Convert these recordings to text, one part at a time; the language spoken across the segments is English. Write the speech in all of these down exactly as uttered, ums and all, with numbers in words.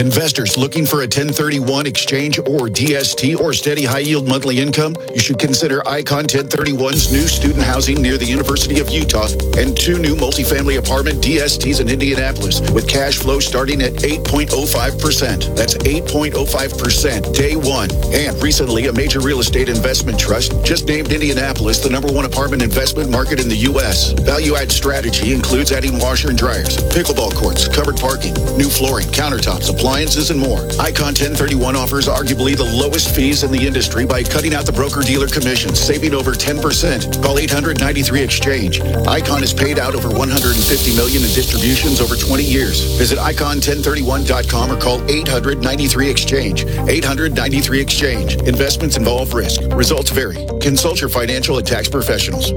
Investors looking for a ten thirty-one exchange or D S T or steady high-yield monthly income? You should consider Icon ten thirty-one's new student housing near the University of Utah and two new multifamily apartment D S Ts in Indianapolis with cash flow starting at eight point oh five percent. That's eight point oh five percent day one. And recently, a major real estate investment trust just named Indianapolis the number one apartment investment market in the U S. Value-add strategy includes adding washer and dryers, pickleball courts, covered parking, new flooring, countertops, appliances, and more. Icon ten thirty-one offers arguably the lowest fees in the industry by cutting out the broker-dealer commissions, saving over ten percent. Call eight hundred ninety-three exchange. Icon has paid out over one hundred fifty million dollars in distributions over twenty years. Visit icon ten thirty-one dot com or call eight hundred ninety-three exchange. eight hundred ninety-three exchange. Investments involve risk. Results vary. Consult your financial and tax professionals.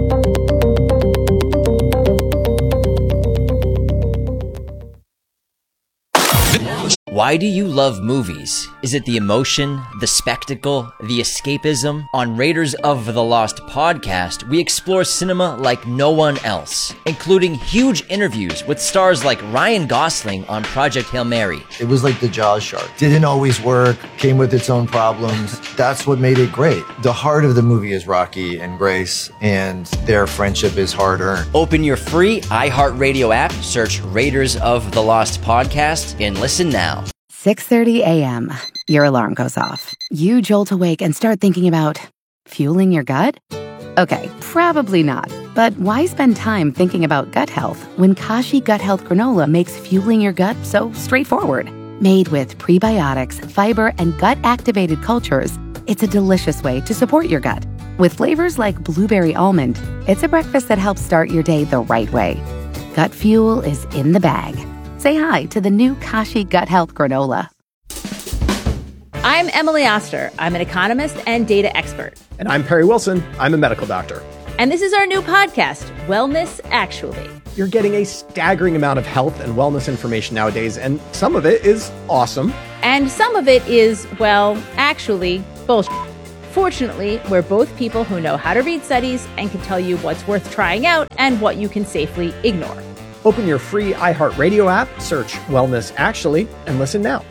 Why do you love movies? Is it the emotion, the spectacle, the escapism? On Raiders of the Lost podcast, we explore cinema like no one else, including huge interviews with stars like Ryan Gosling on Project Hail Mary. It was like the Jaws shark. Didn't always work, came with its own problems. That's what made it great. The heart of the movie is Rocky and Grace, and their friendship is hard-earned. Open your free iHeartRadio app, search Raiders of the Lost podcast, and listen now. six thirty a.m. Your alarm goes off. You jolt awake and start thinking about fueling your gut? Okay, probably not. But why spend time thinking about gut health when Kashi Gut Health Granola makes fueling your gut so straightforward? Made with prebiotics, fiber, and gut-activated cultures, it's a delicious way to support your gut. With flavors like blueberry almond, it's a breakfast that helps start your day the right way. Gut fuel is in the bag. Say hi to the new Kashi Gut Health Granola. I'm Emily Oster. I'm an economist and data expert. And I'm Perry Wilson. I'm a medical doctor. And this is our new podcast, Wellness Actually. You're getting a staggering amount of health and wellness information nowadays, and some of it is awesome. And some of it is, well, actually, bullshit. Fortunately, we're both people who know how to read studies and can tell you what's worth trying out and what you can safely ignore. Open your free iHeartRadio app, search Wellness Actually, and listen now.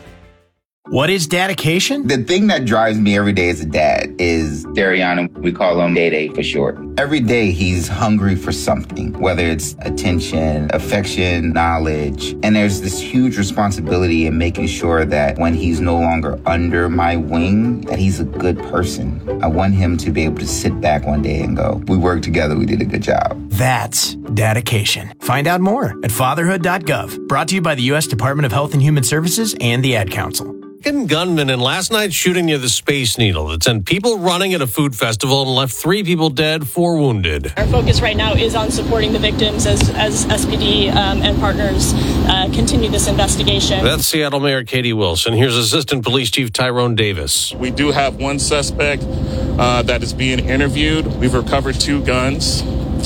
What is dedication? The thing that drives me every day as a dad is Dariana. We call him Day Day for short. Every day he's hungry for something, whether it's attention, affection, knowledge. And there's this huge responsibility in making sure that when he's no longer under my wing, that he's a good person. I want him to be able to sit back one day and go, we worked together, we did a good job. That's dedication. Find out more at fatherhood dot gov. Brought to you by the U S Department of Health and Human Services and the Ad Council. Gunman in last night's shooting near the Space Needle that sent people running at a food festival and left three people dead, four wounded. Our focus right now is on supporting the victims as, as S P D um, and partners uh, continue this investigation. That's Seattle Mayor Katie Wilson. Here's Assistant Police Chief Tyrone Davis. We do have one suspect uh, that is being interviewed. We've recovered two guns.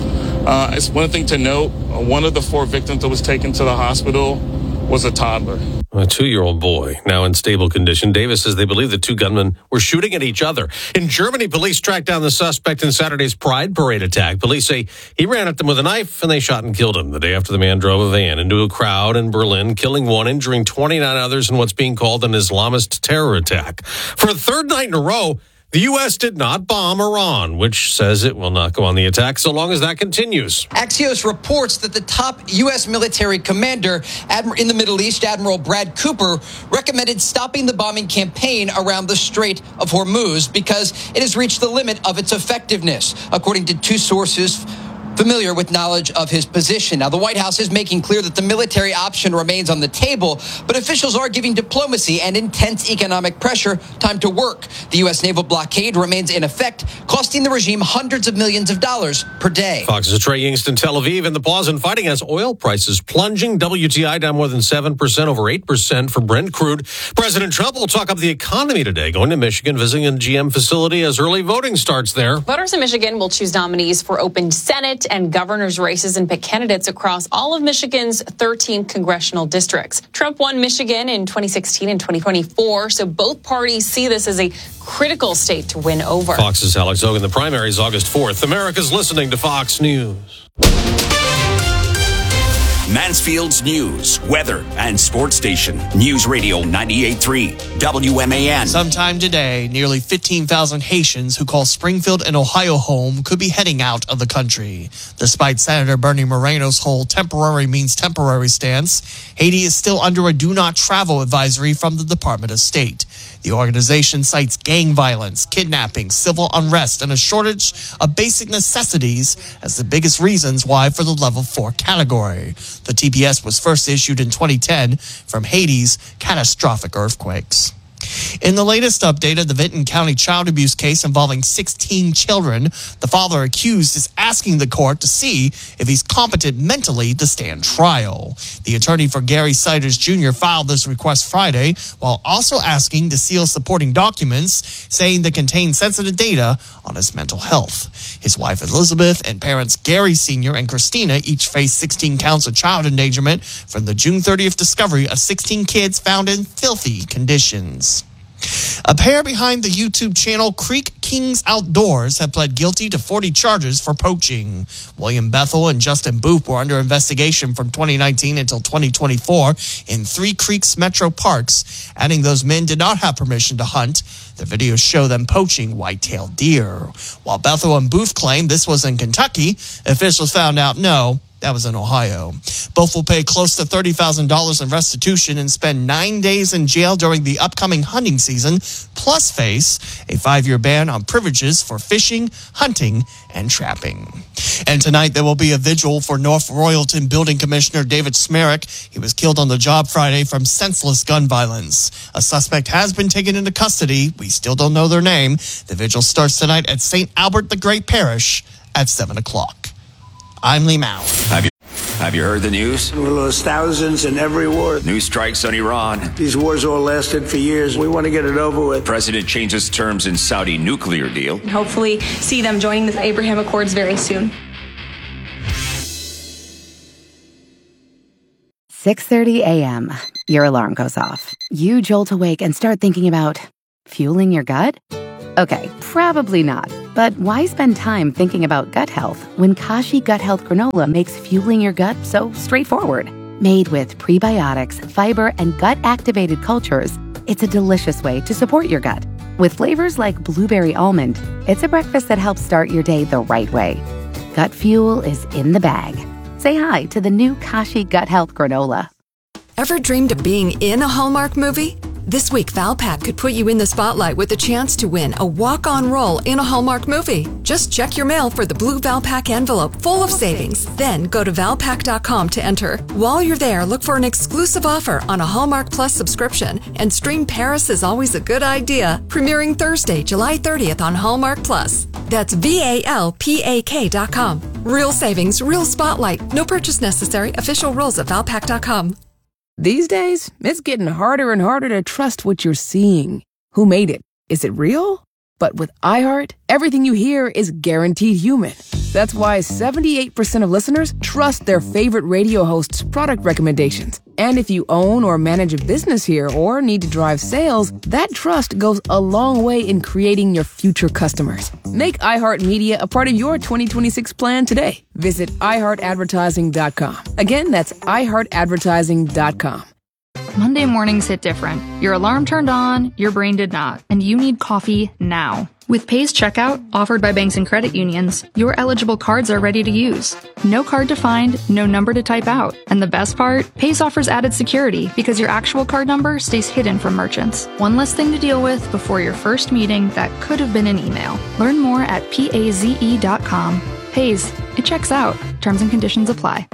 Uh, it's one thing to note, one of the four victims that was taken to the hospital was a toddler. A two-year-old boy, now in stable condition. Davis says they believe the two gunmen were shooting at each other. In Germany, police tracked down the suspect in Saturday's Pride Parade attack. Police say he ran at them with a knife and they shot and killed him the day after the man drove a van into a crowd in Berlin, killing one, injuring twenty-nine others in what's being called an Islamist terror attack. For a third night in a row, the U S did not bomb Iran, which says it will not go on the attack so long as that continues. Axios reports that the top U S military commander in the Middle East, Admiral Brad Cooper, recommended stopping the bombing campaign around the Strait of Hormuz because it has reached the limit of its effectiveness, according to two sources familiar with knowledge of his position. Now, the White House is making clear that the military option remains on the table, but officials are giving diplomacy and intense economic pressure time to work. The U S naval blockade remains in effect, costing the regime hundreds of millions of dollars per day. Fox's Trey Yingst, Tel Aviv, and the pause in fighting as oil prices plunging. W T I down more than seven percent, over eight percent for Brent crude. President Trump will talk up the economy today, going to Michigan, visiting a G M facility as early voting starts there. Voters in Michigan will choose nominees for open Senate and governor's races and pick candidates across all of Michigan's thirteen congressional districts. Trump won Michigan in twenty sixteen and twenty twenty-four, so both parties see this as a critical state to win over. Fox's Alex Hogan. The primary is August fourth. America's listening to Fox News. Mansfield's news, weather, and sports station. News Radio ninety-eight point three, W M A N. Sometime today, nearly fifteen thousand Haitians who call Springfield and Ohio home could be heading out of the country. Despite Senator Bernie Moreno's whole temporary means temporary stance, Haiti is still under a do not travel advisory from the Department of State. The organization cites gang violence, kidnapping, civil unrest, and a shortage of basic necessities as the biggest reasons why for the level four category. The T P S was first issued in twenty ten from Haiti's catastrophic earthquakes. In the latest update of the Vinton County child abuse case involving sixteen children, the father accused is asking the court to see if he's competent mentally to stand trial. The attorney for Gary Siders Junior filed this request Friday while also asking to seal supporting documents saying they contain sensitive data on his mental health. His wife Elizabeth and parents Gary Senior and Christina each face sixteen counts of child endangerment from the June thirtieth discovery of sixteen kids found in filthy conditions. A pair behind the YouTube channel Creek Kings Outdoors have pled guilty to forty charges for poaching. William Bethel and Justin Booth were under investigation from twenty nineteen until twenty twenty-four in Three Creeks Metro Parks, adding those men did not have permission to hunt. The videos show them poaching white-tailed deer. While Bethel and Booth claim this was in Kentucky, officials found out no, that was in Ohio. Both will pay close to thirty thousand dollars in restitution and spend nine days in jail during the upcoming hunting season, plus face a five-year ban on privileges for fishing, hunting, and trapping. And tonight there will be a vigil for North Royalton Building Commissioner David Smerick. He was killed on the job Friday from senseless gun violence. A suspect has been taken into custody. We still don't know their name. The vigil starts tonight at Saint Albert the Great Parish at seven o'clock. I'm Lee Mao. Have you, have you heard the news? We lost thousands in every war. New strikes on Iran. These wars all lasted for years. We want to get it over with. President changes terms in Saudi nuclear deal. Hopefully see them joining the Abraham Accords very soon. six thirty a.m. Your alarm goes off. You jolt awake and start thinking about fueling your gut? Okay, probably not. But why spend time thinking about gut health when Kashi Gut Health Granola makes fueling your gut so straightforward? Made with prebiotics, fiber, and gut-activated cultures, it's a delicious way to support your gut. With flavors like blueberry almond, it's a breakfast that helps start your day the right way. Gut fuel is in the bag. Say hi to the new Kashi Gut Health Granola. Ever dreamed of being in a Hallmark movie? This week, Valpak could put you in the spotlight with a chance to win a walk-on role in a Hallmark movie. Just check your mail for the blue Valpak envelope full of savings. Then go to valpak dot com to enter. While you're there, look for an exclusive offer on a Hallmark Plus subscription and stream Paris is Always a Good Idea, premiering Thursday, July thirtieth on Hallmark Plus. That's V A L P A K dot com. Real savings, real spotlight. No purchase necessary. Official rules at valpak dot com. These days, it's getting harder and harder to trust what you're seeing. Who made it? Is it real? But with iHeart, everything you hear is guaranteed human. That's why seventy-eight percent of listeners trust their favorite radio host's product recommendations. And if you own or manage a business here or need to drive sales, that trust goes a long way in creating your future customers. Make iHeartMedia a part of your twenty twenty-six plan today. Visit i heart advertising dot com. Again, that's i heart advertising dot com. Monday mornings hit different. Your alarm turned on, your brain did not, and you need coffee now. With Paze Checkout, offered by banks and credit unions, your eligible cards are ready to use. No card to find, no number to type out. And the best part? Paze offers added security because your actual card number stays hidden from merchants. One less thing to deal with before your first meeting that could have been an email. Learn more at paze dot com. Paze, it checks out. Terms and conditions apply.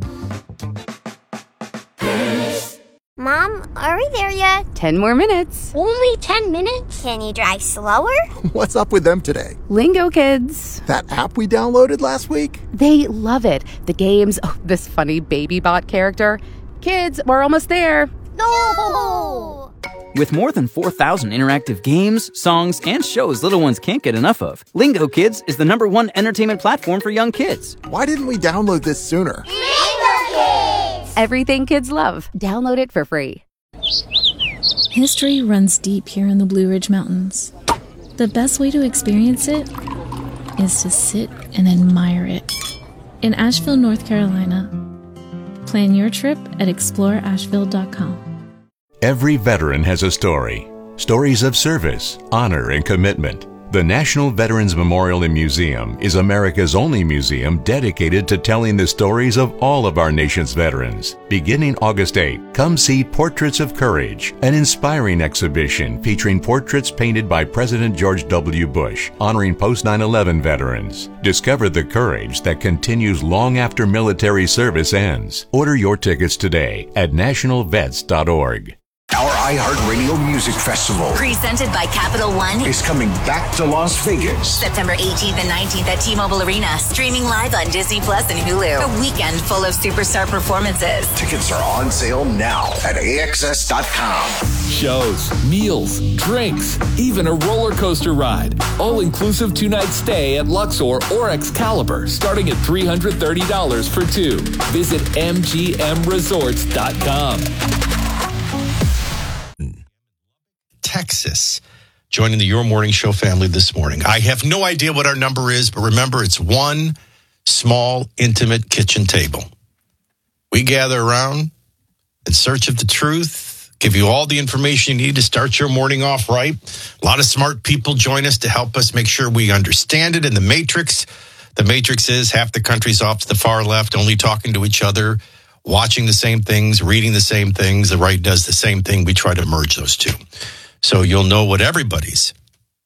Mom, are we there yet? Ten more minutes. Only ten minutes? Can you drive slower? What's up with them today? Lingo Kids. That app we downloaded last week? They love it. The games, oh, this funny baby bot character. Kids, we're almost there. No! With more than four thousand interactive games, songs, and shows little ones can't get enough of, Lingo Kids is the number one entertainment platform for young kids. Why didn't we download this sooner? Lingo Kids! Everything kids love. Download it for free. History runs deep here in the Blue Ridge Mountains. The best way to experience it is to sit and admire it. In Asheville, North Carolina, Plan your trip at explore asheville dot com. Every veteran has a story. Stories of service, honor, and commitment. The National Veterans Memorial and Museum is America's only museum dedicated to telling the stories of all of our nation's veterans. Beginning August eighth, come see Portraits of Courage, an inspiring exhibition featuring portraits painted by President George W. Bush, honoring post nine eleven veterans. Discover the courage that continues long after military service ends. Order your tickets today at national vets dot org. Our iHeartRadio Music Festival, presented by Capital One, is coming back to Las Vegas. September eighteenth and nineteenth at T-Mobile Arena, streaming live on Disney Plus and Hulu. A weekend full of superstar performances. Tickets are on sale now at A X S dot com. Shows, meals, drinks, even a roller coaster ride. All-inclusive two-night stay at Luxor or Excalibur, starting at three hundred thirty dollars for two. Visit M G M resorts dot com. Texas, joining the Your Morning Show family this morning. I have no idea what our number is, but remember, it's one small, intimate kitchen table. We gather around in search of the truth, give you all the information you need to start your morning off right. A lot of smart people join us to help us make sure we understand it in the matrix. The matrix is half the country's off to the far left, only talking to each other, watching the same things, reading the same things. The right does the same thing. We try to merge those two. So you'll know what everybody's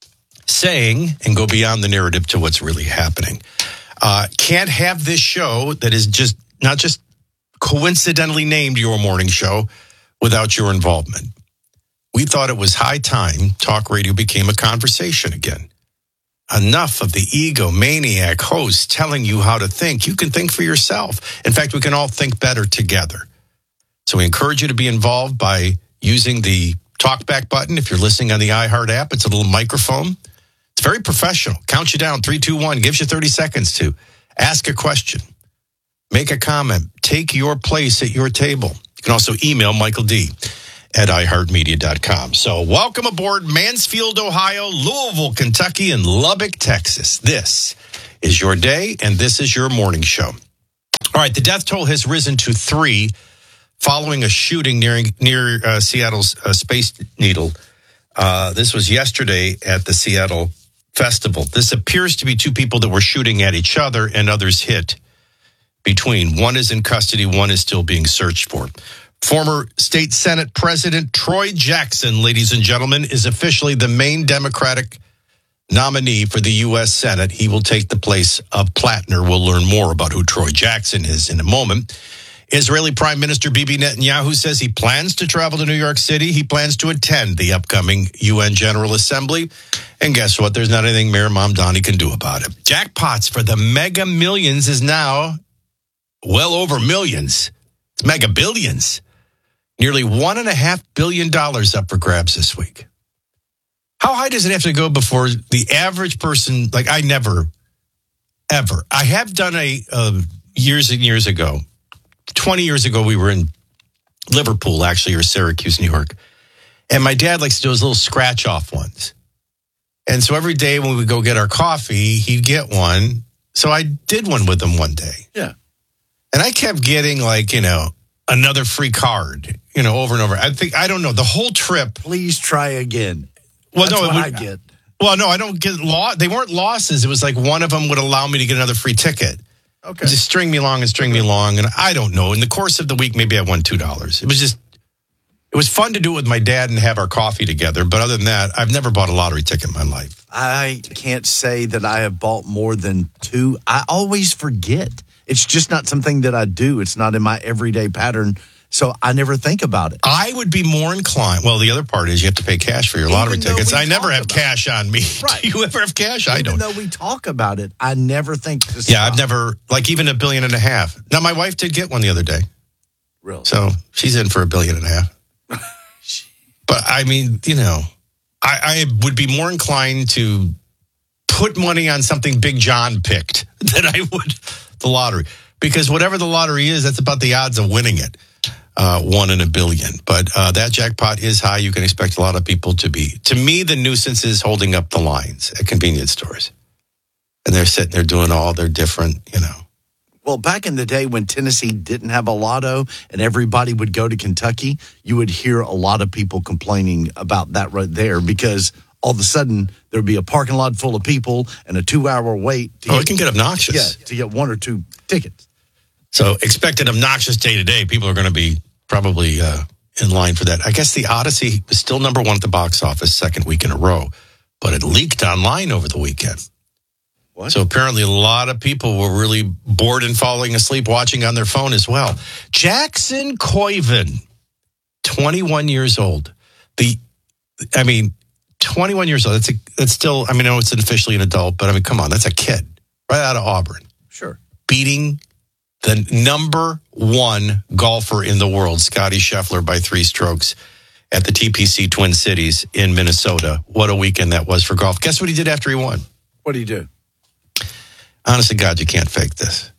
saying and go beyond the narrative to what's really happening. Uh, can't have this show that is just not just coincidentally named Your Morning Show without your involvement. We thought it was high time talk radio became a conversation again. Enough of the egomaniac hosts telling you how to think. You can think for yourself. In fact, we can all think better together. So we encourage you to be involved by using the talkback button. If you're listening on the iHeart app, it's a little microphone. It's very professional. Count you down, three, two, one. Gives you thirty seconds to ask a question, make a comment, take your place at your table. You can also email Michael D. at i heart media dot com. So welcome aboard Mansfield, Ohio, Louisville, Kentucky, and Lubbock, Texas. This is your day, and this is your morning show. All right, the death toll has risen to three following a shooting near, near uh, Seattle's uh, Space Needle. Uh, this was yesterday at the Seattle Festival. This appears to be two people that were shooting at each other and others hit between. One is in custody, one is still being searched for. Former State Senate President Troy Jackson, ladies and gentlemen, is officially the main Democratic nominee for the U S Senate. He will take the place of Plattner. We'll learn more about who Troy Jackson is in a moment. Israeli Prime Minister Bibi Netanyahu says he plans to travel to New York City. He plans to attend the upcoming U N General Assembly. And guess what? There's not anything Mayor Mamdani can do about it. Jackpots for the mega millions is now well over millions. It's mega billions. Nearly one and a half billion dollars up for grabs this week. How high does it have to go before the average person, like I never, ever, I have done a, uh, years and years ago, twenty years ago, we were in Liverpool, actually, or Syracuse, New York. And my dad likes to do those little scratch off ones. And so every day when we would go get our coffee, he'd get one. So I did one with him one day. Yeah. And I kept getting like, you know, another free card, you know, over and over. I think, I don't know, the whole trip. Please try again. Well, That's no, what would, I get. Well, no, I don't get law. They weren't losses. It was like one of them would allow me to get another free ticket. Okay. Just string me along and string me along. And I don't know. In the course of the week, maybe I won two dollars. It was just, it was fun to do it with my dad and have our coffee together. But other than that, I've never bought a lottery ticket in my life. I can't say that I have bought more than two. I always forget. It's just not something that I do. It's not in my everyday pattern. So I never think about it. I would be more inclined. Well, the other part is you have to pay cash for your Even lottery tickets. I never have about cash it. on me. Right. Do you ever have cash? I don't. Even though we talk about it, I never think to Yeah, stop. I've never, like even a billion and a half. Now, my wife did get one the other day. Really? So she's in for a billion and a half. But I mean, you know, I, I would be more inclined to put money on something Big John picked than I would the lottery. Because whatever the lottery is, that's about the odds of winning it. Uh, one in a billion. But uh, that jackpot is high. You can expect a lot of people to be. To me, the nuisance is holding up the lines at convenience stores. And they're sitting there doing all their different, you know. Well, back in the day when Tennessee didn't have a lotto and everybody would go to Kentucky, you would hear a lot of people complaining about that right there because all of a sudden there'd be a parking lot full of people and a two-hour wait. To oh, get, it can get obnoxious. Yeah, to get one or two tickets. So expect an obnoxious day-to-day. People are going to be probably uh, in line for that. I guess the Odyssey is still number one at the box office, second week in a row, but it leaked online over the weekend. What? So apparently a lot of people were really bored and falling asleep watching on their phone as well. Jackson Coyven, twenty-one years old. The, I mean, twenty-one years old. That's a, that's still, I mean, I know it's officially an adult, but I mean, come on, that's a kid right out of Auburn. Sure. Beating the number one golfer in the world, Scottie Scheffler, by three strokes at the T P C Twin Cities in Minnesota. What a weekend that was for golf. Guess what he did after he won? What did he do? Honest to God, you can't fake this.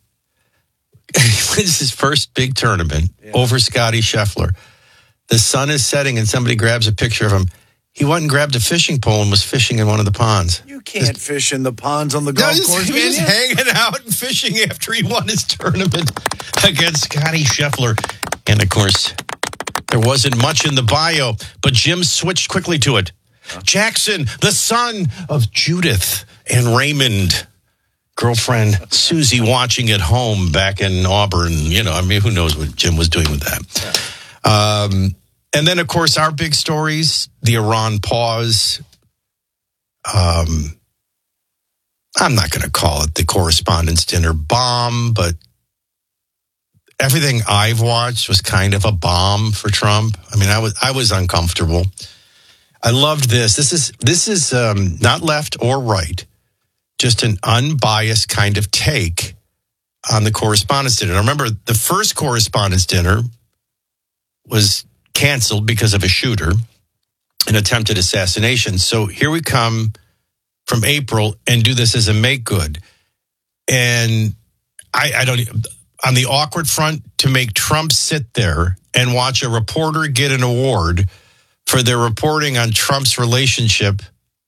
He wins his first big tournament yeah. over Scottie Scheffler. The sun is setting and somebody grabs a picture of him. He went and grabbed a fishing pole and was fishing in one of the ponds. You can't just, fish in the ponds on the golf no, course. He was just hanging out and fishing after he won his tournament against Scottie Scheffler. And, of course, there wasn't much in the bio, but Jim switched quickly to it. Huh? Jackson, the son of Judith and Raymond. Girlfriend Susie watching at home back in Auburn. You know, I mean, who knows what Jim was doing with that. Yeah. Um, and then, of course, our big stories, the Iran pause. Um, I'm not going to call it the Correspondents' Dinner bomb, but everything I've watched was kind of a bomb for Trump. I mean, I was I was uncomfortable. I loved this. This is this is um, not left or right. Just an unbiased kind of take on the Correspondents' Dinner. Now, remember, the first Correspondents' Dinner was canceled because of a shooter, an attempted assassination. So here we come from April and do this as a make good. And I, I don't, on the awkward front, to make Trump sit there and watch a reporter get an award for their reporting on Trump's relationship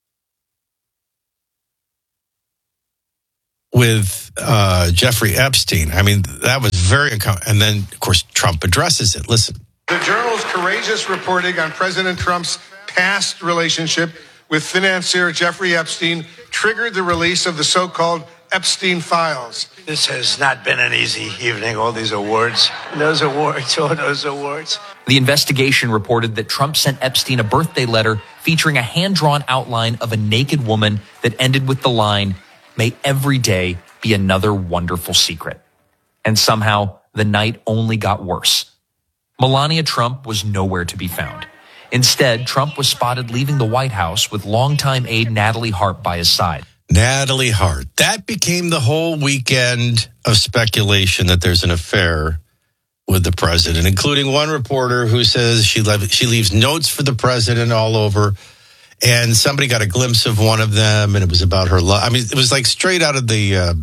with uh, Jeffrey Epstein. I mean, that was very uncomfortable. And then, of course, Trump addresses it. Listen. The Journal's courageous reporting on President Trump's past relationship with financier Jeffrey Epstein triggered the release of the so-called Epstein files. This has not been an easy evening, all these awards. Those awards, all those awards. The investigation reported that Trump sent Epstein a birthday letter featuring a hand-drawn outline of a naked woman that ended with the line, "May every day be another wonderful secret." And somehow, the night only got worse. Melania Trump was nowhere to be found. Instead, Trump was spotted leaving the White House with longtime aide Natalie Hart by his side. Natalie Hart. That became the whole weekend of speculation that there's an affair with the president, including one reporter who says she, le- she leaves notes for the president all over. And somebody got a glimpse of one of them, and it was about her love. I mean, it was like straight out of the, uh,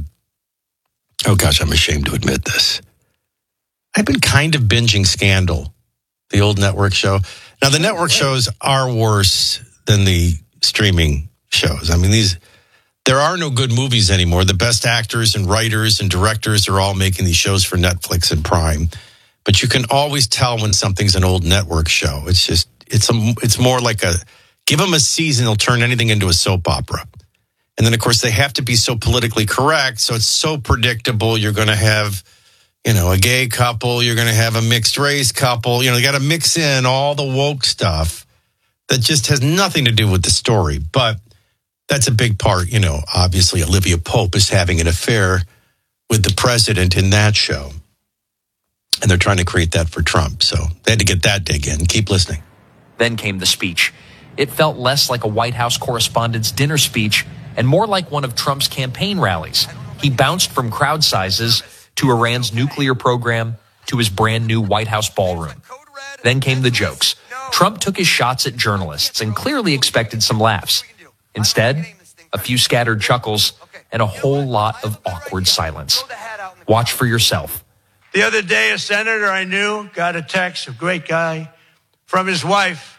oh gosh, I'm ashamed to admit this. I've been kind of binging Scandal, the old network show. Now, the network shows are worse than the streaming shows. I mean, these, there are no good movies anymore. The best actors and writers and directors are all making these shows for Netflix and Prime. But you can always tell when something's an old network show. It's just, it's a, it's more like a, give them a season, they'll turn anything into a soap opera. And then, of course, they have to be so politically correct, so it's so predictable. You're going to have, you know, a gay couple. You're going to have a mixed race couple. You know, you got to mix in all the woke stuff that just has nothing to do with the story. But that's a big part. You know, obviously, Olivia Pope is having an affair with the president in that show. And they're trying to create that for Trump. So they had to get that dig in. Keep listening. Then came the speech. It felt less like a White House Correspondents' Dinner speech and more like one of Trump's campaign rallies. He bounced from crowd sizes to Iran's nuclear program to his brand new White House ballroom. Then came the jokes. Trump took his shots at journalists and clearly expected some laughs. Instead, a few scattered chuckles and a whole lot of awkward silence. Watch for yourself. The other day, a senator I knew got a text, a great guy, from his wife.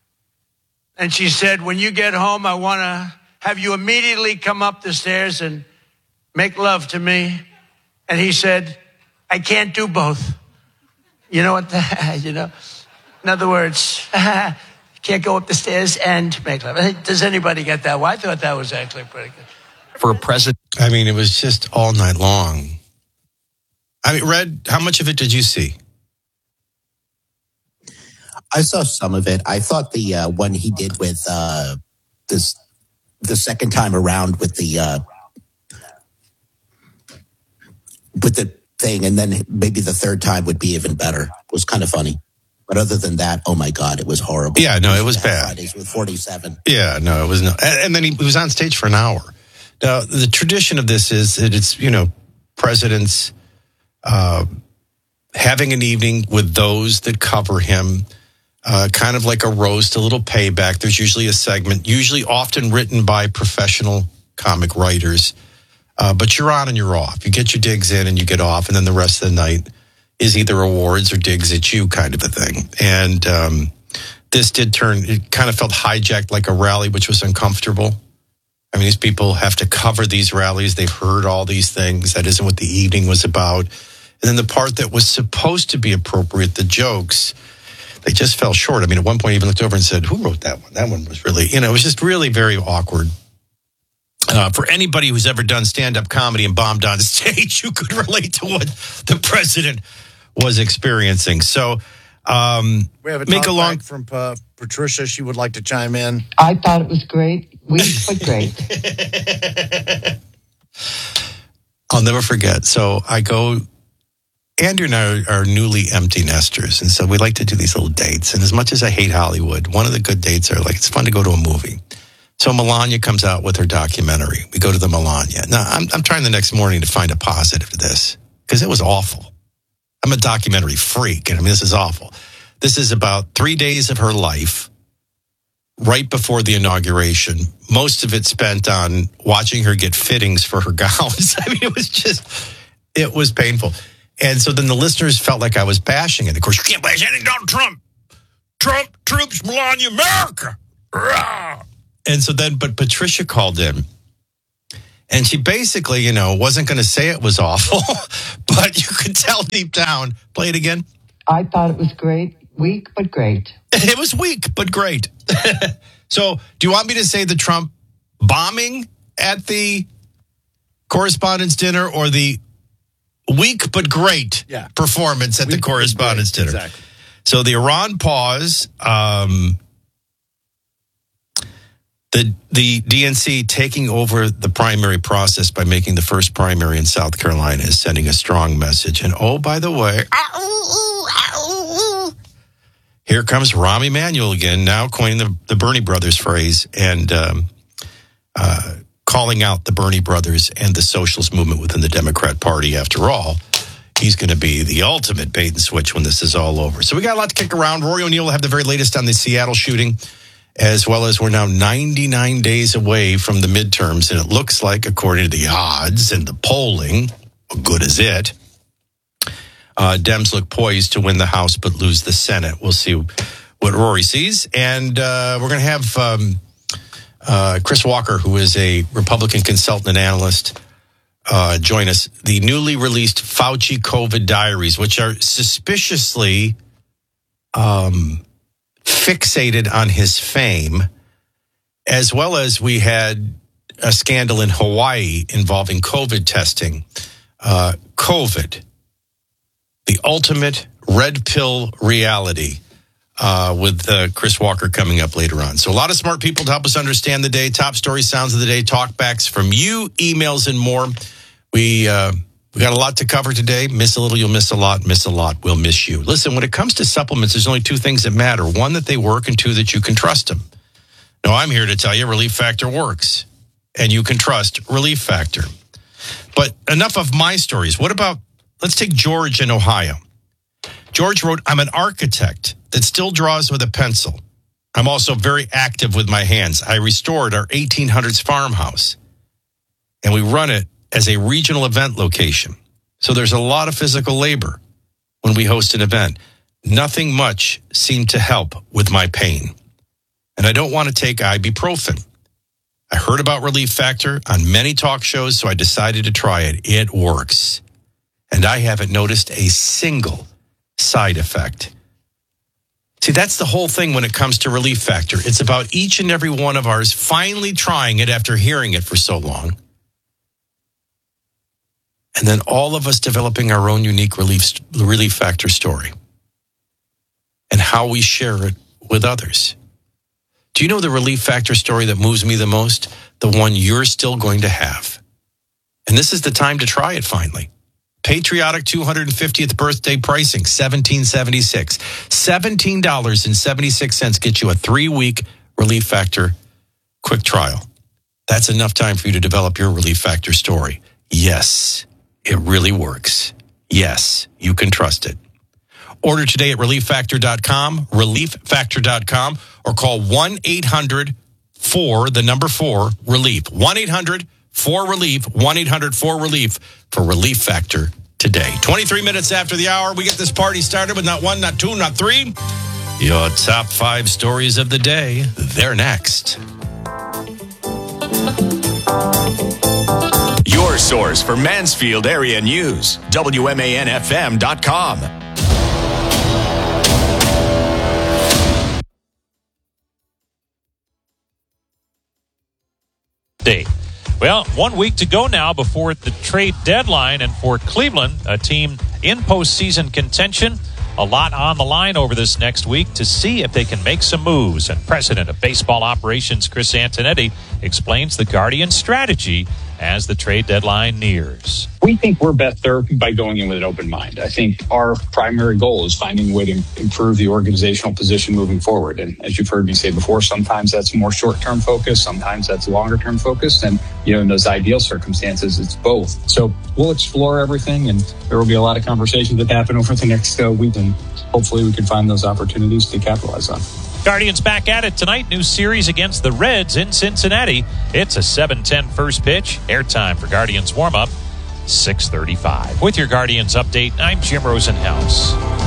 And she said, when you get home, I want to have you immediately come up the stairs and make love to me. And he said, I can't do both. You know what? The, you know, in other words, you can't go up the stairs and make love. Does anybody get that? Well, I thought that was actually pretty good. For a president. I mean, it was just all night long. I mean, Red, how much of it did you see? I saw some of it. I thought the uh, one he did with uh, this the second time around with the uh, with the thing, and then maybe the third time would be even better. It was kind of funny. But other than that, oh my God, it was horrible. Yeah, no, it was bad. Fridays with forty-seven. Yeah, no, it was no. And, and then he was on stage for an hour. Now, the tradition of this is that it's, you know, presidents uh, having an evening with those that cover him, uh, kind of like a roast, a little payback. There's usually a segment, usually often written by professional comic writers. Uh, but you're on and you're off. You get your digs in and you get off, and then the rest of the night is either awards or digs at you kind of a thing. And um, this did turn, it kind of felt hijacked like a rally, which was uncomfortable. I mean, these people have to cover these rallies. They've heard all these things. That isn't what the evening was about. And then the part that was supposed to be appropriate, the jokes, they just fell short. I mean, at one point, he even looked over and said, who wrote that one? That one was really, you know, it was just really very awkward. Uh, for anybody who's ever done stand-up comedy and bombed on stage, you could relate to what the president was experiencing. So, um, we have a make talk a long back from uh, Patricia. She would like to chime in. I thought it was great. Weak, but great. I'll never forget. So I go, Andrew and I are, are newly empty nesters. And so we like to do these little dates. And as much as I hate Hollywood, one of the good dates are like, it's fun to go to a movie. So Melania comes out with her documentary. We go to the Melania. Now, I'm, I'm trying the next morning to find a positive to this because it was awful. I'm a documentary freak, and I mean, this is awful. This is about three days of her life right before the inauguration. Most of it spent on watching her get fittings for her gowns. I mean, it was just, it was painful. And so then the listeners felt like I was bashing it. Of course, you can't bash anything Donald Trump. Trump, troops, Melania, America. Rah! And so then, but Patricia called in. And she basically, you know, wasn't going to say it was awful, but you could tell deep down. Play it again. I thought it was great. Weak, but great. It was weak, but great. So do you want me to say the Trump bombing at the Correspondents' Dinner or the weak, but great yeah. performance at weak, the Correspondents' Dinner? Exactly. So the Iran pause, um, The the D N C taking over the primary process by making the first primary in South Carolina is sending a strong message. And oh, by the way, here comes Rahm Emanuel again, now coining the, the Bernie Brothers phrase and um, uh, calling out the Bernie Brothers and the socialist movement within the Democrat Party. After all, he's going to be the ultimate bait and switch when this is all over. So we got a lot to kick around. Rory O'Neill will have the very latest on the Seattle shooting, as well as we're now ninety-nine days away from the midterms. And it looks like, according to the odds and the polling, good as it, uh, Dems look poised to win the House but lose the Senate. We'll see what Rory sees. And uh, we're going to have um, uh, Chris Walker, who is a Republican consultant and analyst, uh, join us. The newly released Fauci COVID diaries, which are suspiciously Um, fixated on his fame, as well as we had a scandal in Hawaii involving COVID testing. Uh, COVID, the ultimate red pill reality, uh, with uh, Chris Walker coming up later on. So a lot of smart people to help us understand the day. Top story sounds of the day, talkbacks from you, emails, and more. We uh, we got a lot to cover today. Miss a little, you'll miss a lot. Miss a lot, we'll miss you. Listen, when it comes to supplements, there's only two things that matter. One, that they work, and two, that you can trust them. Now, I'm here to tell you Relief Factor works, and you can trust Relief Factor. But enough of my stories. What about, let's take George in Ohio. George wrote, I'm an architect that still draws with a pencil. I'm also very active with my hands. I restored our eighteen hundreds farmhouse, and we run it as a regional event location. So there's a lot of physical labor when we host an event. Nothing much seemed to help with my pain. And I don't want to take ibuprofen. I heard about Relief Factor on many talk shows, so I decided to try it. It works. And I haven't noticed a single side effect. See, that's the whole thing when it comes to Relief Factor. It's about each and every one of ours finally trying it after hearing it for so long. And then all of us developing our own unique Relief, relief Factor story. And how we share it with others. Do you know the Relief Factor story that moves me the most? The one you're still going to have. And this is the time to try it finally. Patriotic two hundred fiftieth birthday pricing, seventeen seventy-six. seventeen dollars and seventy-six cents gets you a three-week Relief Factor quick trial. That's enough time for you to develop your Relief Factor story. Yes, it really works. Yes, you can trust it. Order today at relief factor dot com, relief factor dot com, or call one eight hundred four, the number four, relief. one eight hundred four relief, one eight hundred four relief for Relief Factor today. twenty-three minutes after the hour, we get this party started with not one, not two, not three. Your top five stories of the day. They're next. Your source for Mansfield area news. W M A N F M dot com. Day. Well, one week to go now before the trade deadline, and for Cleveland, a team in postseason contention, a lot on the line over this next week to see if they can make some moves. And President of Baseball Operations Chris Antonetti explains the Guardians' strategy as the trade deadline nears. We think we're best served by going in with an open mind. I think our primary goal is finding a way to improve the organizational position moving forward. And as you've heard me say before, sometimes that's more short-term focus, sometimes that's longer-term focus. And, you know, in those ideal circumstances, it's both. So we'll explore everything, and there will be a lot of conversations that happen over the next uh, week, and hopefully we can find those opportunities to capitalize on. Guardians back at it tonight. New series against the Reds in Cincinnati. It's a seven ten first pitch. Airtime for Guardians warm-up, six thirty-five. With your Guardians update, I'm Jim Rosenhaus.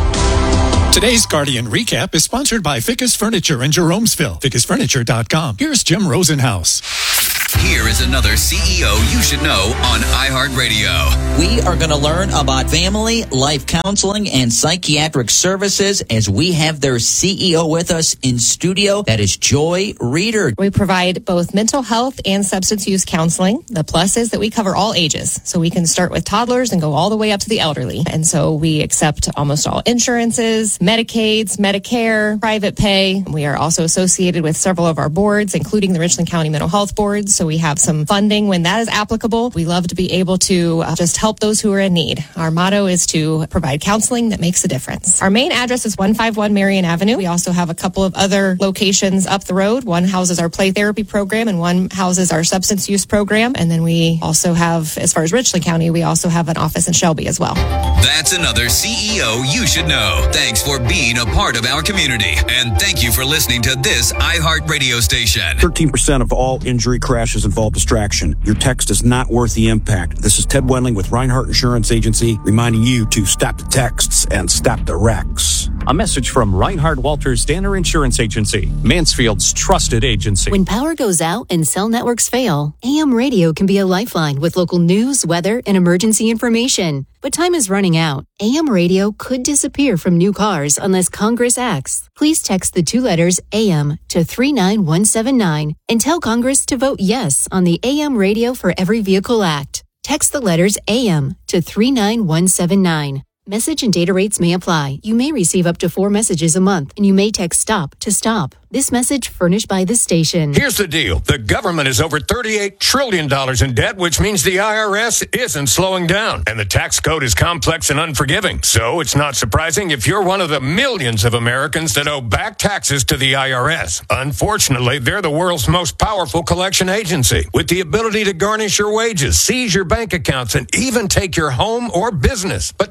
Today's Guardian Recap is sponsored by Ficus Furniture in Jeromesville. ficus furniture dot com. Here's Jim Rosenhaus. Here is another C E O you should know on iHeartRadio. We are going to learn about family, life counseling, and psychiatric services as we have their C E O with us in studio. That is Joy Reeder. We provide both mental health and substance use counseling. The plus is that we cover all ages. So we can start with toddlers and go all the way up to the elderly. And so we accept almost all insurances, Medicaids, Medicare, private pay. We are also associated with several of our boards, including the Richland County Mental Health Board. So we have some funding when that is applicable. We love to be able to uh, just help those who are in need. Our motto is to provide counseling that makes a difference. Our main address is one fifty-one Marion Avenue. We also have a couple of other locations up the road. One houses our play therapy program and one houses our substance use program. And then we also have, as far as Richland County, we also have an office in Shelby as well. That's another C E O you should know. Thanks for being a part of our community. And thank you for listening to this iHeart radio station. thirteen percent of all injury crashes involve distraction. Your text is not worth the impact. This is Ted Wendling with Reinhardt Insurance Agency, reminding you to stop the texts and stop the wrecks. A message from Reinhardt Walters Danner Insurance Agency, Mansfield's trusted agency. When power goes out and cell networks fail, A M radio can be a lifeline with local news, weather, and emergency information. But time is running out. A M radio could disappear from new cars unless Congress acts. Please text the two letters A M to three nine one seven nine and tell Congress to vote yes on the A M Radio for Every Vehicle Act. Text the letters A M to three nine one seven nine. Message and data rates may apply. You may receive up to four messages a month, and you may text STOP to stop. This message furnished by the station. Here's the deal. The government is over thirty-eight trillion dollars in debt, which means the I R S isn't slowing down. And the tax code is complex and unforgiving. So it's not surprising if you're one of the millions of Americans that owe back taxes to the I R S. Unfortunately, they're the world's most powerful collection agency, with the ability to garnish your wages, seize your bank accounts, and even take your home or business. But don't be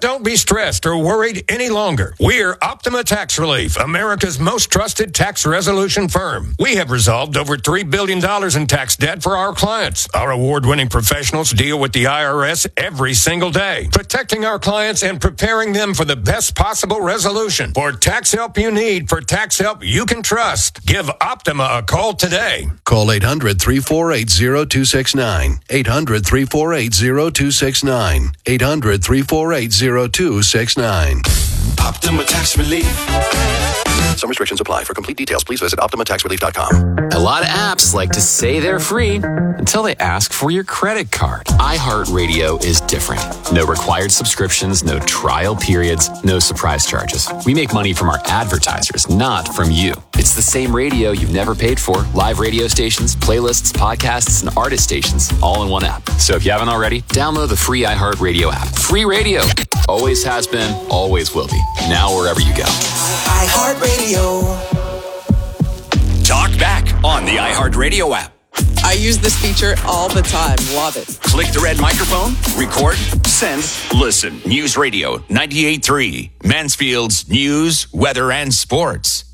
stressed or worried any longer. We're Optima Tax Relief, America's most trusted tax resolution firm. We have resolved over three billion dollars in tax debt for our clients. Our award-winning professionals deal with the I R S every single day, protecting our clients and preparing them for the best possible resolution. For tax help you need, for tax help you can trust, give Optima a call today. Call eight hundred, three four eight, zero two six nine. eight hundred, three four eight, zero two six nine. eight hundred, three four eight, zero two six nine. Optima Tax Relief. Some restrictions apply. For complete details, please visit Optima Tax Relief dot com. A lot of apps like to say they're free until they ask for your credit card. iHeartRadio is different. No required subscriptions, no trial periods, no surprise charges. We make money from our advertisers, not from you. It's the same radio you've never paid for. Live radio stations, playlists, podcasts, and artist stations, all in one app. So if you haven't already, download the free iHeartRadio app. Free radio. Always has been, always will be. Now wherever you go. iHeartRadio. Talk back on the iHeartRadio app. I use this feature all the time. Love it. Click the red microphone, record, send, listen. News Radio ninety-eight point three, Mansfield's news, weather, and sports.